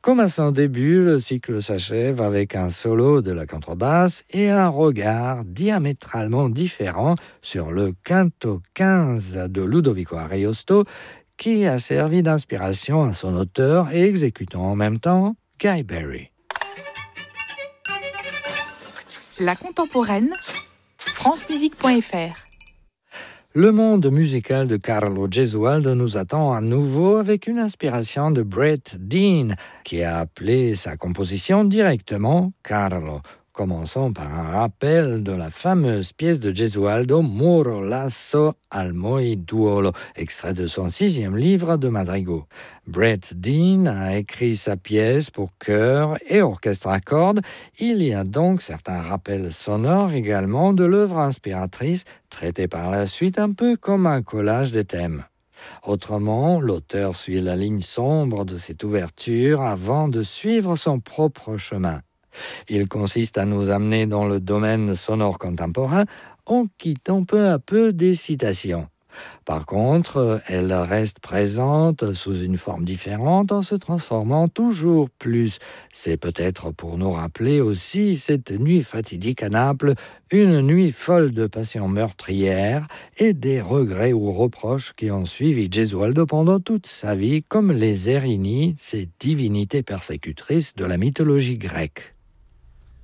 Comme à son début, le cycle s'achève avec un solo de la contrebasse et un regard diamétralement différent sur le canto 15 de Ludovico Ariosto, qui a servi d'inspiration à son auteur et exécutant en même temps Guy Berry. La contemporaine, francemusique.fr. Le monde musical de Carlo Gesualdo nous attend à nouveau avec une inspiration de Brett Dean, qui a appelé sa composition directement Carlo. Commençons par un rappel de la fameuse pièce de Gesualdo Muro lasso al moi duolo, extrait de son 6e livre de madrigaux. Brett Dean a écrit sa pièce pour chœur et orchestre à cordes. Il y a donc certains rappels sonores également de l'œuvre inspiratrice, traitée par la suite un peu comme un collage de thèmes. Autrement, l'auteur suit la ligne sombre de cette ouverture avant de suivre son propre chemin. Il consiste à nous amener dans le domaine sonore contemporain en quittant peu à peu des citations. Par contre, elle reste présente sous une forme différente en se transformant toujours plus. C'est peut-être pour nous rappeler aussi cette nuit fatidique à Naples, une nuit folle de passion meurtrière et des regrets ou reproches qui ont suivi Gesualdo pendant toute sa vie, comme les Erinyes, ces divinités persécutrices de la mythologie grecque.